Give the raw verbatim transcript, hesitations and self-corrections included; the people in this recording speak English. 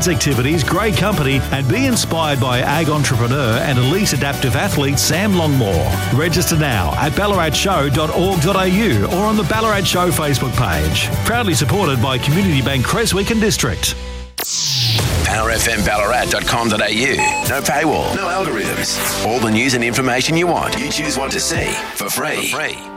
activities, great company, and be inspired by ag entrepreneur and elite adaptive athlete Sam Longmore. Register now at ballarat show dot org dot a u or on the Ballarat Show Facebook page. Proudly supported by Community Bank Creswick and District. power f m ballarat dot com dot a u. No paywall, no algorithms. All the news and information you want. You choose what to see for free. For free.